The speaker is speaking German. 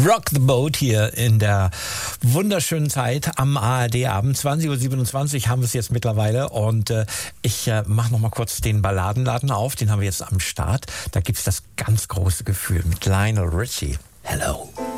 Rock the Boat hier in der wunderschönen Zeit am ARD-Abend. 20.27 Uhr haben wir es jetzt mittlerweile und ich mache noch mal kurz den Balladenladen auf. Den haben wir jetzt am Start. Da gibt's das ganz große Gefühl mit Lionel Richie. Hello.